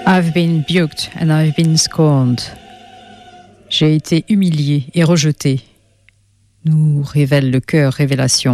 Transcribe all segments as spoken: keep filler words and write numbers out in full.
I've been buked and I've been scorned. J'ai été humilié et rejeté, nous révèle le cœur Révélation.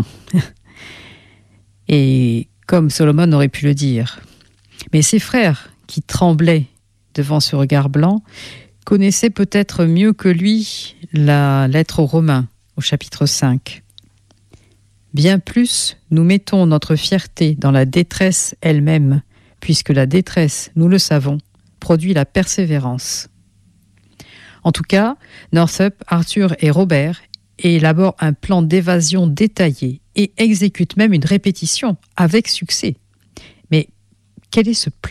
Et comme Solomon aurait pu le dire. Mais ses frères, qui tremblaient devant ce regard blanc, connaissaient peut-être mieux que lui la lettre aux Romains, au chapitre cinq. Bien plus, nous mettons notre fierté dans la détresse elle-même, puisque la détresse, nous le savons, produit la persévérance. En tout cas, Northup, Arthur et Robert élaborent un plan d'évasion détaillé et exécutent même une répétition avec succès. Mais quel est ce plan ?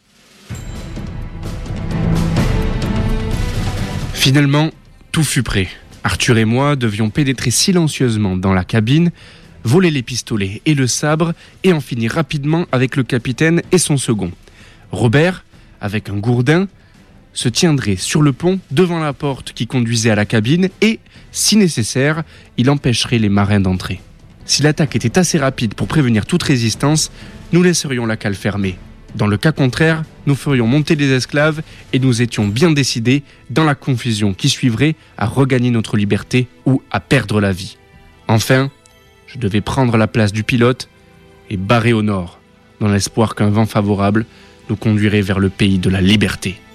Finalement, tout fut prêt. Arthur et moi devions pénétrer silencieusement dans la cabine, voler les pistolets et le sabre et en finir rapidement avec le capitaine et son second. Robert, avec un gourdin, se tiendrait sur le pont devant la porte qui conduisait à la cabine et, si nécessaire, il empêcherait les marins d'entrer. Si l'attaque était assez rapide pour prévenir toute résistance, nous laisserions la cale fermée. Dans le cas contraire, nous ferions monter les esclaves et nous étions bien décidés, dans la confusion qui suivrait, à regagner notre liberté ou à perdre la vie. Enfin, je devais prendre la place du pilote et barrer au nord, dans l'espoir qu'un vent favorable nous conduirait vers le pays de la liberté.